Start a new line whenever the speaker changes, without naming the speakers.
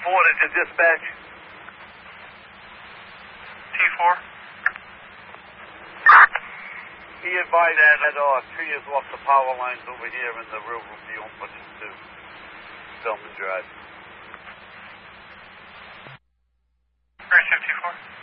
Forwarded to dispatch.
T4.
Be advised that tree is off the power lines over here in the railroad beyond Butchers to Spellman Drive.
Very 54.